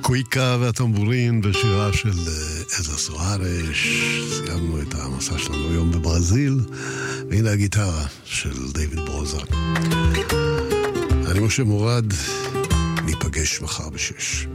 קוויקה והטמבורין בשירה של עזרא סוארש. סיימנו את המסע שלנו היום בברזיל, והנה הגיטרה של דיוויד ברוזה. אני משה מורד, ניפגש מחר ב-6.